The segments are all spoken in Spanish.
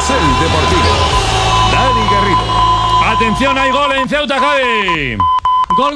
Carrusel Deportivo. Dani Garrido. Atención, hay gol en Ceuta, Javi. Gol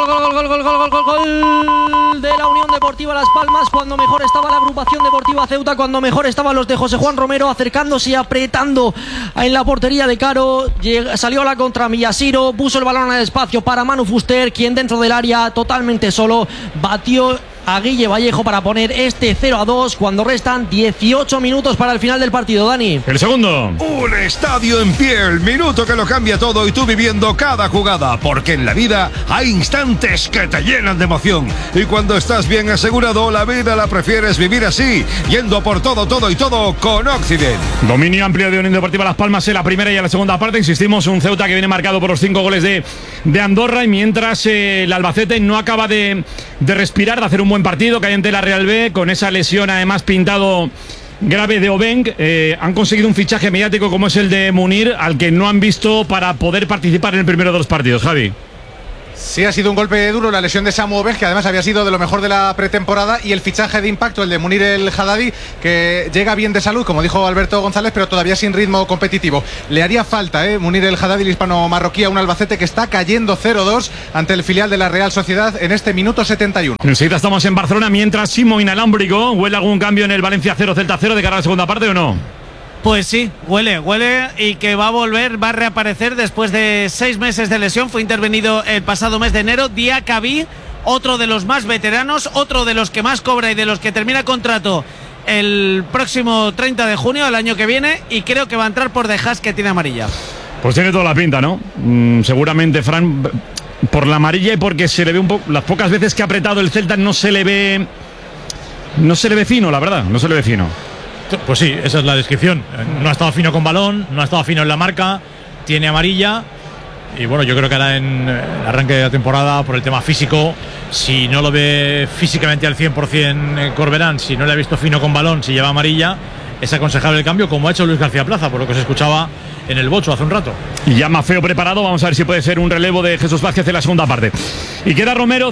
de la Unión Deportiva Las Palmas, cuando mejor estaba la agrupación deportiva Ceuta, cuando mejor estaban los de José Juan Romero, acercándose y apretando en la portería de Caro. Salió a la contra Millasiro, puso el balón al espacio para Manu Fuster, quien dentro del área, totalmente solo, batió a Guille Vallejo para poner este 0-2 cuando restan 18 minutos para el final del partido. Dani. El segundo. Un estadio en pie, el minuto que lo cambia todo y tú viviendo cada jugada, porque en la vida hay instantes que te llenan de emoción y cuando estás bien asegurado, la vida la prefieres vivir así, yendo por todo y todo con Occident. Dominio amplio de Unión Deportiva Las Palmas en la primera y en la segunda parte. Insistimos, un Ceuta que viene marcado por los 5 goles de Andorra, y mientras el Albacete no acaba de respirar, de hacer un buen partido, que hay ante la Real B, con esa lesión además pintado grave de Obeng. Han conseguido un fichaje mediático como es el de Munir, al que no han visto para poder participar en el primero de los partidos. Javi. Sí, ha sido un golpe duro la lesión de Samu Obeng, que además había sido de lo mejor de la pretemporada, y el fichaje de impacto, el de Munir el Haddadi, que llega bien de salud, como dijo Alberto González, pero todavía sin ritmo competitivo. Le haría falta, Munir el Haddadi, el hispano-marroquí, a un Albacete que está cayendo 0-2 ante el filial de la Real Sociedad en este minuto 71. Enseguida estamos en Barcelona, mientras Simo inalámbrico. ¿Huele algún cambio en el Valencia 0, Celta 0 de cara a la segunda parte o no? Pues sí, huele y que va a volver, va a reaparecer después de 6 meses de lesión. Fue intervenido el pasado mes de enero. Diacabí, otro de los más veteranos, otro de los que más cobra y de los que termina contrato el próximo 30 de junio del año que viene, y creo que va a entrar por De Haas, que tiene amarilla. Pues tiene toda la pinta, ¿no? Seguramente, Fran, por la amarilla y porque se le ve un poco, las pocas veces que ha apretado el Celta no se le ve fino, la verdad, no se le ve fino. Pues sí, esa es la descripción. No ha estado fino con balón, no ha estado fino en la marca, tiene amarilla. Y bueno, yo creo que ahora en el arranque de la temporada, por el tema físico, si no lo ve físicamente al 100% Corberán, si no le ha visto fino con balón, si lleva amarilla, es aconsejable el cambio, como ha hecho Luis García Plaza, por lo que se escuchaba en el bocho hace un rato. Y ya Mafeo preparado, vamos a ver si puede ser un relevo de Jesús Vázquez en la segunda parte. Y queda Romero,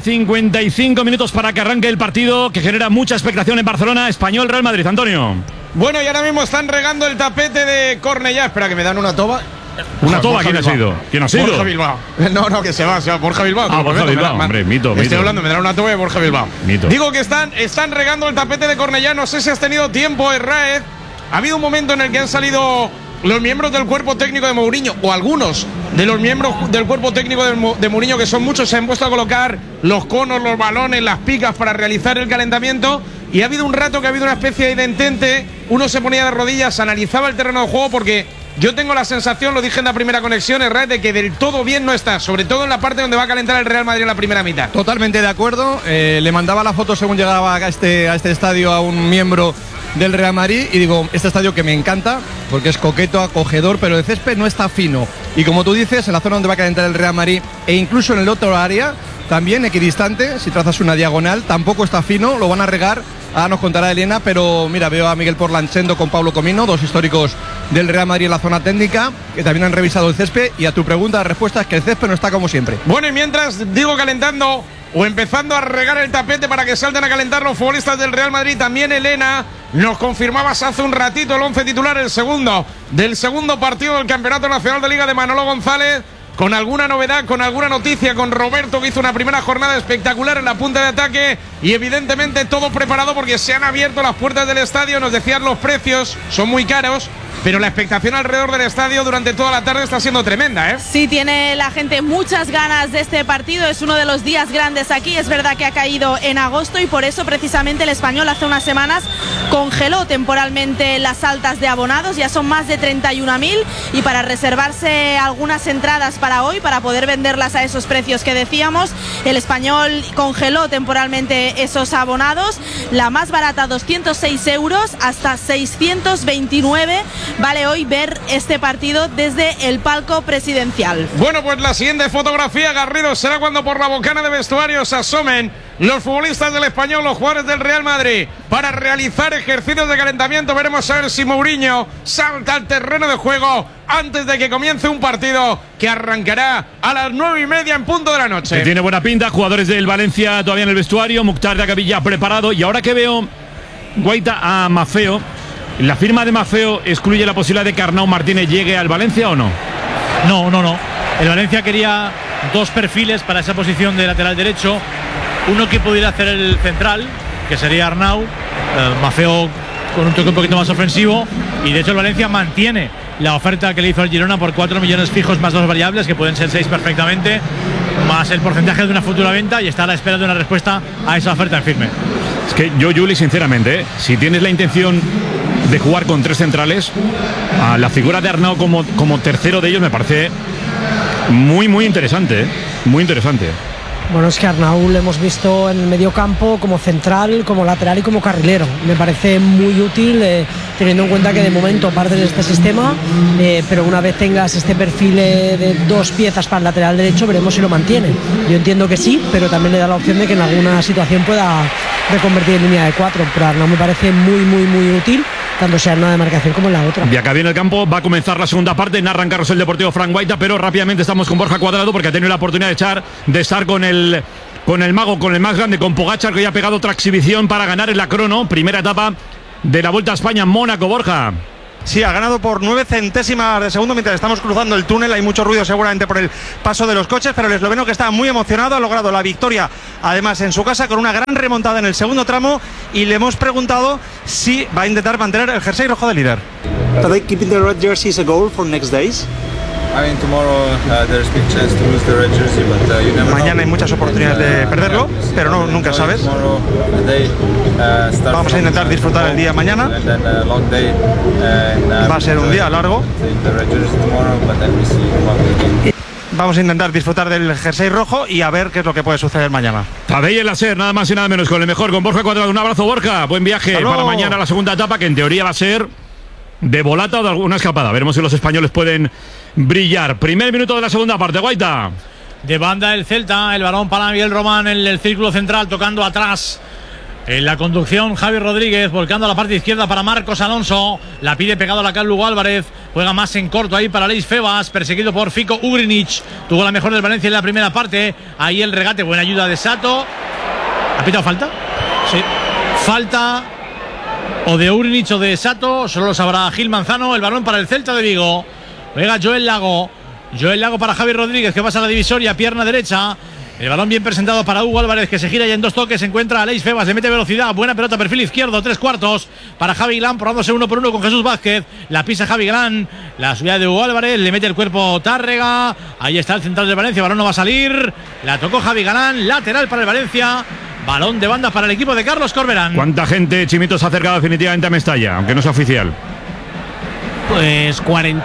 55 minutos para que arranque el partido, que genera mucha expectación en Barcelona. Español Real Madrid, Antonio. Bueno, y ahora mismo están regando el tapete de Cornellá. Espera, que me dan una toba. ¿Una toba? ¿Quién ha sido? ¿Quién ha sido? Borja Bilbao. No, que se va Borja Bilbao. Ah, Borja Bilbao, hombre, mito. Estoy hablando, me dan una toba de Borja Bilbao. Mito. Digo que están regando el tapete de Cornellá. No sé si has tenido tiempo, Herráez. Ha habido un momento en el que han salido los miembros del cuerpo técnico de Mourinho, o algunos de los miembros del cuerpo técnico de Mourinho, que son muchos, se han puesto a colocar los conos, los balones, las picas para realizar el calentamiento. Y ha habido un rato que ha habido una especie de entente. Uno se ponía de rodillas, analizaba el terreno de juego, porque yo tengo la sensación, lo dije en la primera conexión, Herrera, de que del todo bien no está, sobre todo en la parte donde va a calentar el Real Madrid en la primera mitad. Totalmente de acuerdo. Le mandaba la foto según llegaba a este estadio a un miembro del Real Madrid y digo, este estadio que me encanta porque es coqueto, acogedor, pero el césped no está fino. Y como tú dices, en la zona donde va a calentar el Real Madrid e incluso en el otro área, también equidistante, si trazas una diagonal, tampoco está fino, lo van a regar. Ahora nos contará Elena, pero mira, veo a Miguel Porlanchendo con Pablo Comino, dos históricos del Real Madrid en la zona técnica, que también han revisado el césped, y a tu pregunta la respuesta es que el césped no está como siempre. Bueno, y mientras digo calentando o empezando a regar el tapete para que salten a calentar los futbolistas del Real Madrid, también Elena nos confirmabas hace un ratito el 11 titular, el segundo del segundo partido del Campeonato Nacional de Liga de Manolo González, con alguna novedad, con alguna noticia, con Roberto, que hizo una primera jornada espectacular en la punta de ataque, y evidentemente todo preparado porque se han abierto las puertas del estadio. Nos decían los precios, son muy caros, pero la expectación alrededor del estadio durante toda la tarde está siendo tremenda, ¿eh? Sí, tiene la gente muchas ganas de este partido, es uno de los días grandes aquí. Es verdad que ha caído en agosto y por eso precisamente el Español hace unas semanas congeló temporalmente las altas de abonados, ya son más de 31.000, y para reservarse algunas entradas para hoy, para poder venderlas a esos precios que decíamos, el Español congeló temporalmente esos abonados. La más barata, 206 euros, hasta 629 vale hoy ver este partido desde el palco presidencial. Bueno, pues la siguiente fotografía, Garrido, será cuando por la bocana de vestuarios asomen los futbolistas del Español, los jugadores del Real Madrid, para realizar ejercicios de calentamiento. Veremos a ver si Mourinho salta al terreno de juego antes de que comience un partido que arrancará a las 9:30 en punto de la noche. Que tiene buena pinta, jugadores del Valencia todavía en el vestuario, Mukhtar de Acabilla preparado, y ahora que veo Guaita a Mafeo, ¿La firma de Mafeo excluye la posibilidad de que Arnau Martínez llegue al Valencia o no? No. El Valencia quería 2 perfiles para esa posición de lateral derecho. Uno que pudiera hacer el central, que sería Arnau. Mafeo con un toque un poquito más ofensivo. Y de hecho el Valencia mantiene la oferta que le hizo al Girona por 4 millones fijos más 2 variables, que pueden ser 6 perfectamente, más el porcentaje de una futura venta, y está a la espera de una respuesta a esa oferta en firme. Es que yo, Juli, sinceramente, si tienes la intención de jugar con 3 centrales, a la figura de Arnau como tercero de ellos me parece muy interesante, muy interesante. Bueno, es que a Arnau le hemos visto en el medio campo como central, como lateral y como carrilero. Me parece muy útil, teniendo en cuenta que de momento partes de este sistema, pero una vez tengas este perfil de 2 piezas para el lateral derecho, veremos si lo mantiene. Yo entiendo que sí, pero también le da la opción de que en alguna situación pueda reconvertir en línea de 4. Pero Arnau me parece muy útil, tanto sea en una demarcación como en la otra. Y acá viene el campo, va a comenzar la segunda parte, narra en Carrusel Deportivo Frank Guaita, pero rápidamente estamos con Borja Cuadrado, porque ha tenido la oportunidad de estar con el mago, con el más grande, con Pogačar, que ya ha pegado otra exhibición para ganar en la crono, primera etapa de la Vuelta a España, Mónaco. Borja. Sí, ha ganado por 9 centésimas de segundo mientras estamos cruzando el túnel. Hay mucho ruido seguramente por el paso de los coches, pero el esloveno, que está muy emocionado, ha logrado la victoria, además en su casa, con una gran remontada en el segundo tramo, y le hemos preguntado si va a intentar mantener el jersey rojo de líder. Are they keeping the red jersey as a goal for next days? Mañana hay muchas oportunidades de perderlo, pero nunca sabes. Vamos a intentar disfrutar el día mañana. Va a ser un día largo. Vamos a intentar disfrutar del jersey rojo y a ver qué es lo que puede suceder mañana. Tadej Láser, nada más y nada menos, con el mejor, con Borja Cuadrado. Un abrazo, Borja. Buen viaje para mañana, la segunda etapa, que en teoría va a ser de volata o de alguna escapada. Veremos si los españoles pueden brillar. Primer minuto de la segunda parte, Guaita. De banda el Celta, el balón para Miguel Román en el círculo central, tocando atrás. En la conducción, Javi Rodríguez, volcando a la parte izquierda para Marcos Alonso. La pide pegado a la cara Lugo Álvarez. Juega más en corto ahí para Leis Febas, perseguido por Fico Ugrinic. Tuvo la mejor del Valencia en la primera parte. Ahí el regate, buena ayuda de Sato. ¿Ha pitado falta? Sí. Falta o de Ugrinic o de Sato, solo lo sabrá Gil Manzano. El balón para el Celta de Vigo. Juega Joel Lago para Javi Rodríguez, que pasa a la divisoria, pierna derecha. El balón bien presentado para Hugo Álvarez, que se gira ya en 2 toques. Se encuentra a Leis Febas, le mete velocidad. Buena pelota, perfil izquierdo, 3/4 para Javi Galán, probándose 1 por 1 con Jesús Vázquez. La pisa Javi Galán, la subida de Hugo Álvarez, le mete el cuerpo Tárrega. Ahí está el central del Valencia, balón no va a salir. La tocó Javi Galán, lateral para el Valencia. Balón de banda para el equipo de Carlos Corberán. ¿Cuánta gente, Chimito, se ha acercado definitivamente a Mestalla, aunque no sea oficial? Pues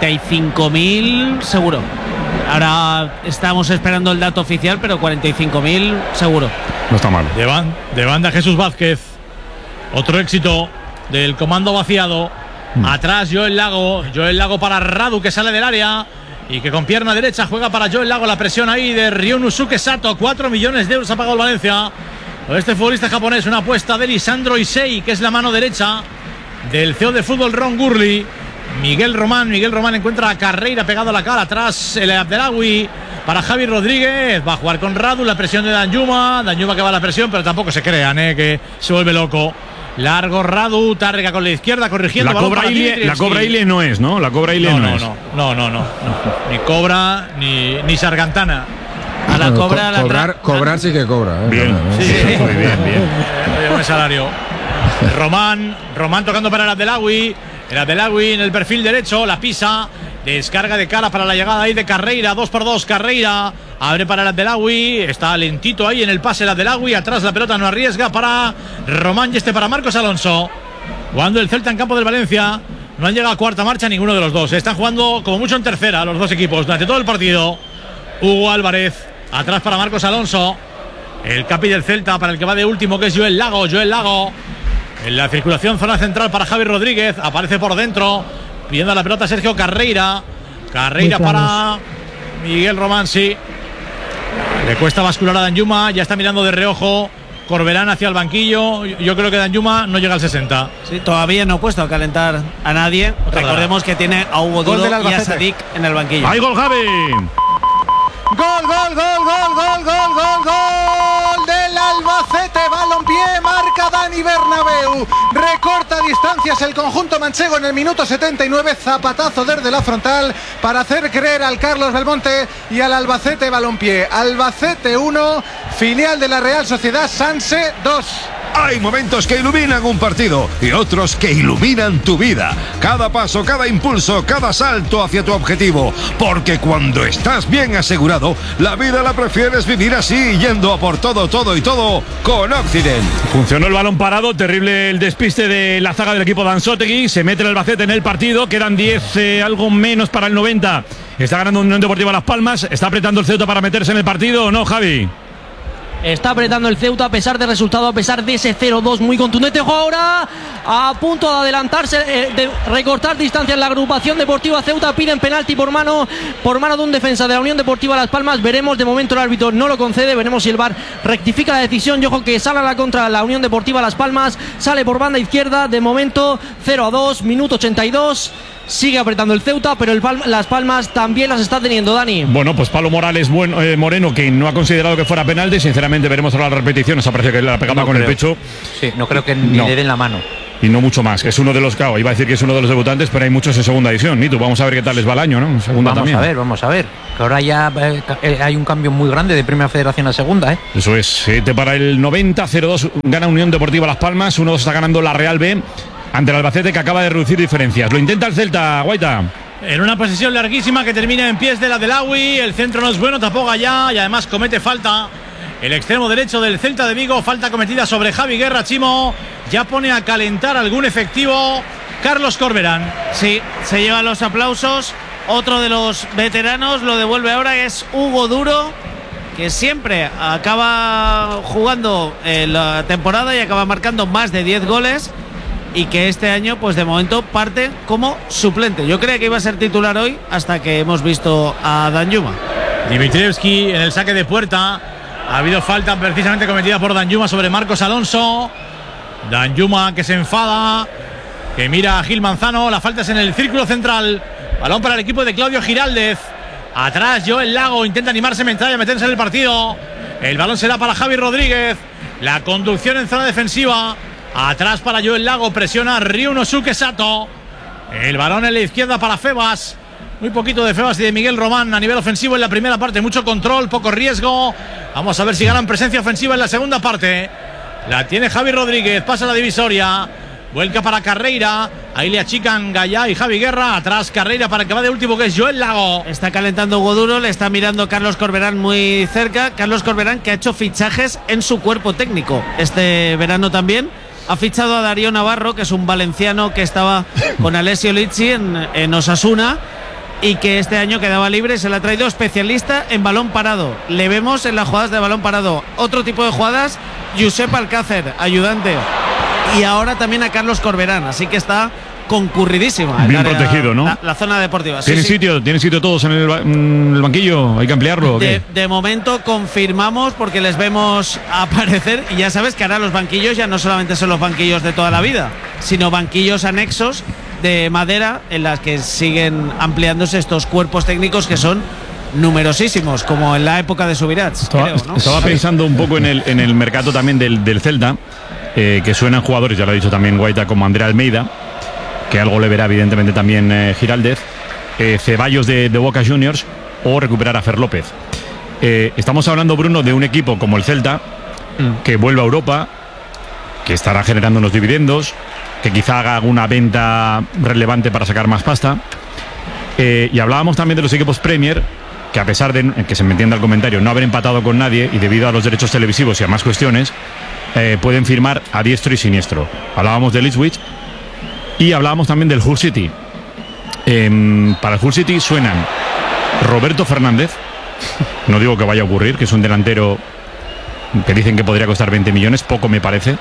45.000 seguro. Ahora estamos esperando el dato oficial, pero 45.000 seguro. No está mal. De banda Jesús Vázquez. Otro éxito del comando vaciado. Atrás Joel Lago para Radu, que sale del área y que con pierna derecha juega para Joel Lago. La presión ahí de Ryunosuke Sato. 4 millones de euros ha pagado el Valencia. Este futbolista japonés, una apuesta de Lisandro Issei, que es la mano derecha del CEO de fútbol Ron Gurley. Miguel Román encuentra a Carreira pegado a la cara. Atrás el Abdelawi para Javi Rodríguez. Va a jugar con Radu, la presión de Danjuma que va a la presión, pero tampoco se crean que se vuelve loco. Largo Radu, Tárrega con la izquierda, corrigiendo. La Cobra Ile no es, ¿no? La Cobra Ile no es. No. Ni Cobra ni Sargantana. A la Cobra. Cobrar sí que cobra. Bien. Sí. Muy bien. Buen salario. Román tocando para el Abdelawi. El Abdelawi en el perfil derecho, la pisa, descarga de cara para la llegada ahí de Carreira, 2x2, Carreira, abre para el Abdelawi, está lentito ahí en el pase el Abdelawi, atrás la pelota no arriesga para Román y para Marcos Alonso. Jugando el Celta en campo del Valencia, no han llegado a cuarta marcha ninguno de los dos, están jugando como mucho en tercera los dos equipos durante todo el partido. Hugo Álvarez, atrás para Marcos Alonso, el capi del Celta para el que va de último, que es Joel Lago. En la circulación, zona central para Javi Rodríguez. Aparece por dentro, pidiendo la pelota Sergio Carreira. Para Miguel Román, sí. Le cuesta bascular a Danjuma. Ya está mirando de reojo Corberán hacia el banquillo. Yo creo que Danjuma no llega al 60. Sí, todavía no ha puesto a calentar a nadie. Recordemos que tiene a Hugo Duro y a Sadik en el banquillo. ¡Hay gol, Javi! Gol del Albacete Balompié, marca Dani Bernabéu, recorta distancias el conjunto manchego en el minuto 79, zapatazo desde la frontal para hacer creer al Carlos Belmonte y al Albacete Balompié. Albacete 1, filial de la Real Sociedad Sanse 2. Hay momentos que iluminan un partido y otros que iluminan tu vida. Cada paso, cada impulso, cada salto hacia tu objetivo. Porque cuando estás bien asegurado, la vida la prefieres vivir así, yendo a por todo con Occident. Funcionó el balón parado, terrible el despiste de la zaga del equipo de Anzoátegui. Se mete el Albacete en el partido, quedan 10, algo menos para el 90. Está ganando Unión Deportiva Las Palmas. ¿Está apretando el Ceuta para meterse en el partido o no, Javi? Está apretando el Ceuta a pesar del resultado, a pesar de ese 0-2 muy contundente. Ojo ahora, a punto de adelantarse, de recortar distancia en la agrupación deportiva Ceuta. Piden penalti por mano de un defensa de la Unión Deportiva Las Palmas. Veremos, de momento el árbitro no lo concede. Veremos si el VAR rectifica la decisión. Y ojo que sale a la contra la Unión Deportiva Las Palmas. Sale por banda izquierda. De momento 0-2, minuto 82. Sigue apretando el Ceuta, pero Las Palmas también las está teniendo, Dani. Bueno, pues Pablo Morales Moreno, que no ha considerado que fuera penalti. Sinceramente, veremos ahora la repetición. Nos parece que la pegaba con el pecho. Sí, no creo que ni le den la mano. Y no mucho más. Es uno de los, claro, iba a decir que es uno de los debutantes, pero hay muchos en segunda división. Nitu, vamos a ver qué tal les va el año, ¿no? En segunda también. Vamos a ver. Que ahora ya hay un cambio muy grande de Primera Federación a segunda, ¿eh? Eso es. 7 para el 90, 0-2 gana Unión Deportiva Las Palmas. 1-2 está ganando la Real B ante el Albacete, que acaba de reducir diferencias. Lo intenta el Celta, Guaita. En una posesión larguísima que termina en pies de la Delawi. El centro no es bueno, tapó Gallá y además comete falta el extremo derecho del Celta de Vigo. Falta cometida sobre Javi Guerra. Chimo ya pone a calentar algún efectivo Carlos Corberán. Sí, se llevan los aplausos. Otro de los veteranos lo devuelve ahora, es Hugo Duro, que siempre acaba jugando la temporada y acaba marcando más de 10 goles. Y que este año, pues de momento, parte como suplente. Yo creía que iba a ser titular hoy hasta que hemos visto a Danjuma. Dimitrievski en el saque de puerta. Ha habido falta precisamente cometida por Danjuma sobre Marcos Alonso. Danjuma que se enfada, que mira a Gil Manzano. La falta es en el círculo central. Balón para el equipo de Claudio Giraldez. Atrás Joel Lago intenta animarse Metralla a meterse en el partido. El balón será para Javi Rodríguez. La conducción en zona defensiva. Atrás para Joel Lago, presiona Ryunosuke Sato. El balón en la izquierda para Febas. Muy poquito de Febas y de Miguel Román a nivel ofensivo en la primera parte. Mucho control, poco riesgo. Vamos a ver si ganan presencia ofensiva en la segunda parte. La tiene Javi Rodríguez, pasa la divisoria. Vuelca para Carreira. Ahí le achican Gallá y Javi Guerra. Atrás Carreira para el que va de último, que es Joel Lago. Está calentando Hugo Duro, le está mirando Carlos Corberán muy cerca. Carlos Corberán, que ha hecho fichajes en su cuerpo técnico este verano también. Ha fichado a Darío Navarro, que es un valenciano que estaba con Alessio Lizzi en Osasuna y que este año quedaba libre. Se le ha traído especialista en balón parado. Le vemos en las jugadas de balón parado. Otro tipo de jugadas, Josep Alcácer, ayudante. Y ahora también a Carlos Corberán. Así que está concurridísima. Bien protegido, ¿no? La zona deportiva. ¿Tienen sitio todos en el banquillo? ¿Hay que ampliarlo? De momento confirmamos, porque les vemos aparecer. Y ya sabes que ahora los banquillos ya no solamente son los banquillos de toda la vida, sino banquillos anexos de madera en las que siguen ampliándose estos cuerpos técnicos que son numerosísimos, como en la época de Subirats. Estaba pensando un poco en el mercado también del Celta, que suenan jugadores, ya lo ha dicho también Guaita, como Andrea Almeida, que algo le verá evidentemente también Giraldez, Ceballos de Boca Juniors, o recuperar a Fer López. Estamos hablando, Bruno, de un equipo como el Celta, que vuelve a Europa, que estará generando unos dividendos, que quizá haga alguna venta relevante para sacar más pasta. Y hablábamos también de los equipos Premier, que a pesar de, que se me entienda el comentario, no haber empatado con nadie y debido a los derechos televisivos y a más cuestiones, pueden firmar a diestro y siniestro. Hablábamos del Ipswich y hablábamos también del Hull City. Para el Hull City suenan Roberto Fernández, no digo que vaya a ocurrir, que es un delantero que dicen que podría costar 20 millones, poco me parece.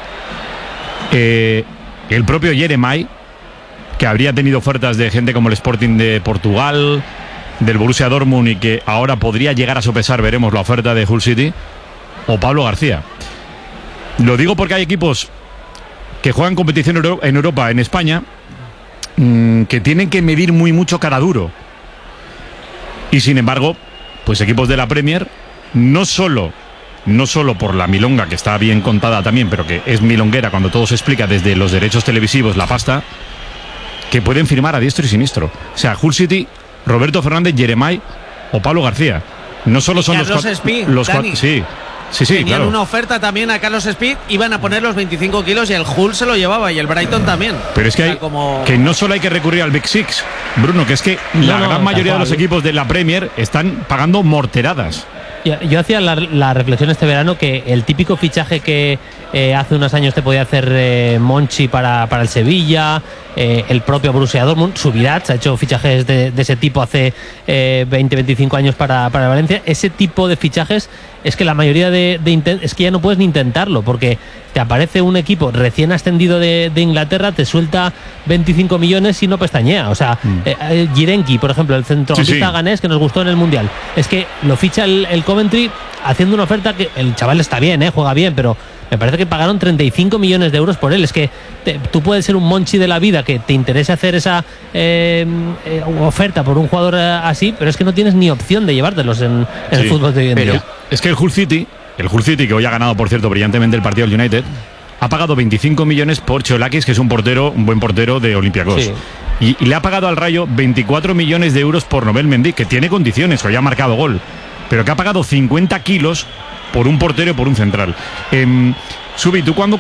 El propio Jeremai, que habría tenido ofertas de gente como el Sporting de Portugal, del Borussia Dortmund, y que ahora podría llegar a sopesar, veremos, la oferta de Hull City, o Pablo García. Lo digo porque hay equipos que juegan competición en Europa, en España, que tienen que medir mucho cara duro. Y sin embargo, pues equipos de la Premier, no solo por la milonga, que está bien contada también, pero que es milonguera cuando todo se explica desde los derechos televisivos, la pasta, que pueden firmar a diestro y siniestro. O sea, Hull City, Roberto Fernández, Jeremai o Pablo García. No solo son Carlos Speed, Dani. Sí, Tenían claro. una oferta también a Carlos Speed, iban a poner los 25 kilos y el Hull se lo llevaba y el Brighton también. Pero es que que no solo hay que recurrir al Big Six, Bruno, que es que la gran mayoría de los equipos de la Premier están pagando morteradas. Yo hacía la reflexión este verano que el típico fichaje que hace unos años te podía hacer Monchi para el Sevilla, el propio Borussia Dortmund, Subirats ha hecho fichajes de ese tipo hace 20-25 años para Valencia. Ese tipo de fichajes es que la mayoría es que ya no puedes ni intentarlo, porque te aparece un equipo recién ascendido de Inglaterra, te suelta 25 millones y no pestañea. O sea, Jirenki, por ejemplo, el centrocampista ganés que nos gustó en el Mundial, es que lo ficha el Coventry haciendo una oferta que el chaval está bien, juega bien, pero me parece que pagaron 35 millones de euros por él. Es que tú puedes ser un Monchi de la vida que te interese hacer esa oferta por un jugador así, pero es que no tienes ni opción de llevártelos en el fútbol de hoy en día. Es que el Hull City, que hoy ha ganado, por cierto, brillantemente el partido del United, ha pagado 25 millones por Cholakis, que es un buen portero de Olympiacos. Sí. Y le ha pagado al Rayo 24 millones de euros por Nobel Mendy, que tiene condiciones, que hoy ha marcado gol, pero que ha pagado 50 kilos por un portero y por un central. Subi, ¿tú cuándo